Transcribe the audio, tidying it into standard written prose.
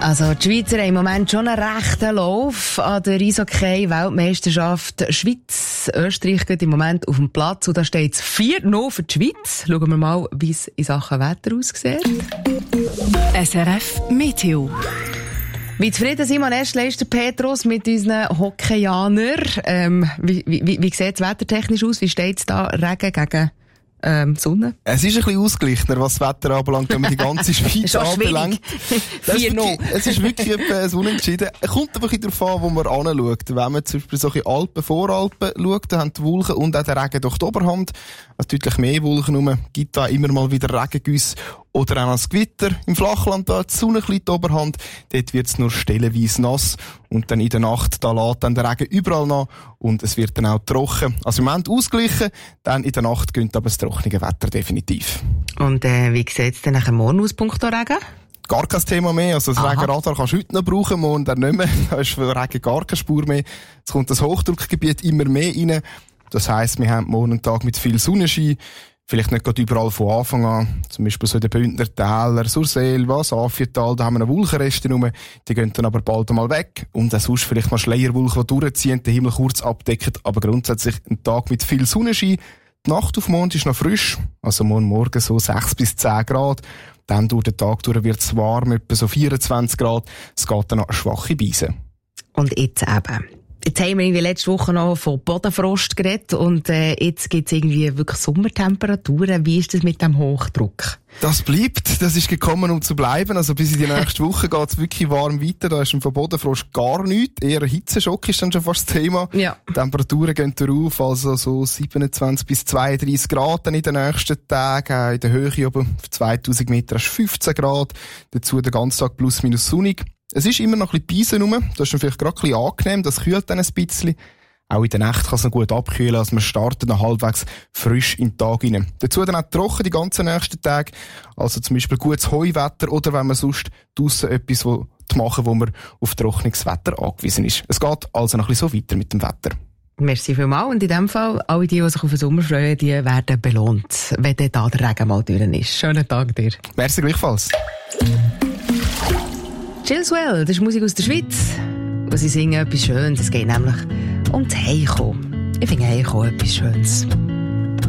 Also die Schweizer haben im Moment schon einen rechten Lauf an der Eishockey-Weltmeisterschaft Schweiz. Österreich geht im Moment auf dem Platz und da steht es 4-0 für die Schweiz. Schauen wir mal, wie es in Sachen Wetter aussieht. SRF Meteo. Wie zufrieden sind wir Erstleister Petrus mit unseren Hockeyanern? Wie sieht es wettertechnisch aus? Wie steht es da? Regen gegen Sonne? Es ist ein bisschen ausgeglichener, was das Wetter anbelangt, wenn man die ganze Schweiz anbelangt. 4-0. Es ist wirklich etwas unentschieden. Es kommt aber ein bisschen darauf an, wo man anschaut. Wenn man zum Beispiel solche Alpen, Voralpen schaut, dann haben die Wolken und auch der Regen durch die Oberhand. Es deutlich mehr Wolken rum, gibt da immer mal wieder Regengüsse oder auch das Gewitter. Im Flachland da die Sonne ein bisschen die Oberhand. Dort wird es nur stellenweise nass. Und dann in der Nacht, da lässt dann der Regen überall nach. Und es wird dann auch trocken. Also im Moment ausgeglichen, dann in der Nacht gönnt aber das trockene Wetter definitiv. Und wie sieht es denn nachher morgen aus, punkto Regen? Gar kein Thema mehr. Also das Regenradar kannst du heute noch brauchen, morgen dann nicht mehr. Da ist für Regen gar keine Spur mehr. Es kommt das Hochdruckgebiet immer mehr rein. Das heisst, wir haben morgen einen Tag mit viel Sonnenschein. Vielleicht nicht gerade überall von Anfang an. Zum Beispiel so in den Bündner Täler, Surselva, Safietal, da haben wir noch Wolkenreste rum. Die gehen dann aber bald einmal weg. Und auch sonst vielleicht mal Schleierwolken, die durchziehen, den Himmel kurz abdecken. Aber grundsätzlich ein Tag mit viel Sonnenschein. Die Nacht auf Mond ist noch frisch. Also morgen so 6 bis 10 Grad. Dann durch den Tag durch wird es warm, etwa so 24 Grad. Es geht dann noch eine schwache Beise. Und jetzt eben. Jetzt haben wir irgendwie letzte Woche noch von Bodenfrost geredet und jetzt gibt es irgendwie wirklich Sommertemperaturen. Wie ist das mit dem Hochdruck? Das bleibt, das ist gekommen, um zu bleiben. Also bis in die nächste Woche geht es wirklich warm weiter. Da ist von Bodenfrost gar nichts. Eher ein Hitzeschock ist dann schon fast das Thema. Ja. Die Temperaturen gehen darauf, also so 27 bis 32 Grad dann in den nächsten Tagen. In der Höhe oben auf 2000 Meter ist 15 Grad. Dazu den ganzen Tag plus minus sonnig. Es ist immer noch ein bisschen Beisen rum. Das ist dann vielleicht gerade ein bisschen angenehm. Das kühlt dann ein bisschen. Auch in der Nacht kann es noch gut abkühlen. Also man startet noch halbwegs frisch in den Tag rein. Dazu dann auch trocken die ganzen nächsten Tage. Also zum Beispiel gutes Heuwetter oder wenn man sonst draussen etwas zu machen, wo man auf trockenes Wetter angewiesen ist. Es geht also noch ein bisschen so weiter mit dem Wetter. Merci vielmals. Und in dem Fall, alle die sich auf den Sommer freuen, die werden belohnt, wenn dann da der Regen mal durch ist. Schönen Tag dir. Merci gleichfalls. Chillswell, das ist Musik aus der Schweiz. Und sie singen etwas Schönes. Es geht nämlich um das Heimkommen. Ich finde Heimkommen etwas Schönes.